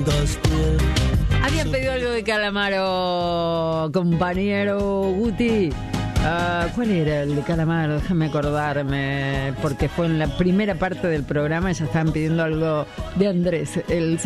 Habían pedido algo de Calamaro, compañero Guti. ¿Cuál era el de Calamaro? Déjame acordarme, porque fue en la primera parte del programa. Ya estaban pidiendo algo de Andrés, el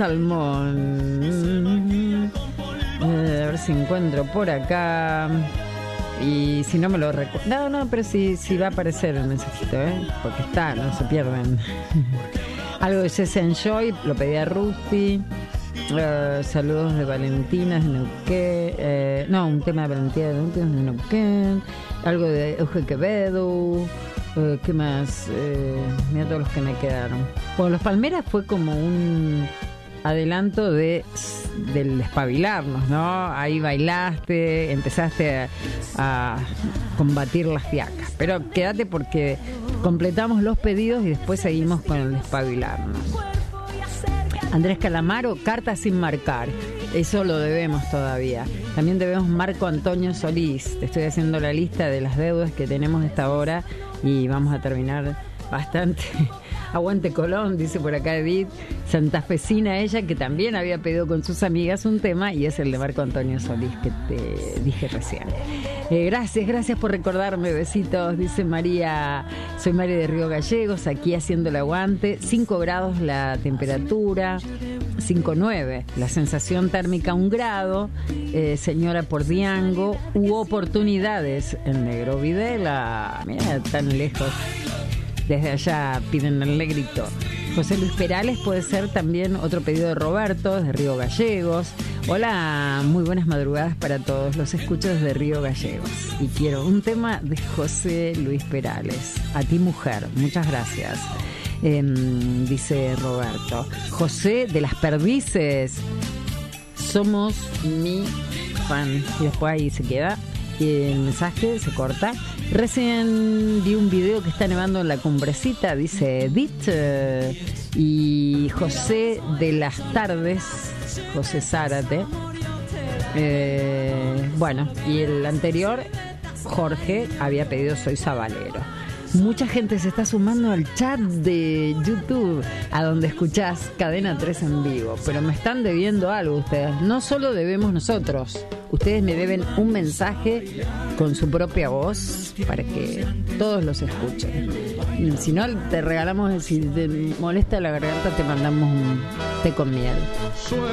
Salmón. A ver si encuentro por acá. Y si no me lo recuerdo. No, pero sí va a aparecer el mensajito, porque está, no se pierden. Algo de Jesse and Joy, lo pedí a Rusty. Saludos de Valentina de Neuquén. Un tema de Valentina de Neuquén. Algo de Euge Quevedo. ¿Qué más? Mira todos los que me quedaron. Bueno, Los Palmeras fue como un adelanto del espabilarnos, ¿no? Ahí bailaste, empezaste a combatir las fiacas. Pero quédate porque completamos los pedidos y después seguimos con el espabilarnos. Andrés Calamaro, Cartas sin marcar. Eso lo debemos todavía. También debemos Marco Antonio Solís. Te estoy haciendo la lista de las deudas que tenemos a esta hora y vamos a terminar bastante. Aguante Colón, dice por acá Edith. Santafesina ella, que también había pedido con sus amigas un tema, y es el de Marco Antonio Solís que te dije recién. Gracias por recordarme, besitos, dice María. Soy María de Río Gallegos, aquí haciendo el aguante. 5 grados la temperatura, 5,9 la sensación térmica, 1 grado. Señora por Diango, oportunidades en Negro Videla. Mira, tan lejos. Desde allá piden el negrito. José Luis Perales puede ser también otro pedido de Roberto, desde Río Gallegos. Hola, muy buenas madrugadas para todos. Los escucho desde Río Gallegos. Y quiero un tema de José Luis Perales. A ti, mujer. Muchas gracias. Dice Roberto. José de las Perdices. Somos mi fan. Y después ahí se queda. Y el mensaje se corta. Recién vi un video que está nevando en la Cumbrecita, dice Edith. Y José de las Tardes, José Zárate. Y el anterior, Jorge, había pedido Soy Sabalero. Mucha gente se está sumando al chat de YouTube, a donde escuchás Cadena 3 en vivo. Pero me están debiendo algo ustedes. No solo debemos nosotros. Ustedes me deben un mensaje con su propia voz para que todos los escuchen. Y si no, te regalamos, si te molesta la garganta, te mandamos un té con miel.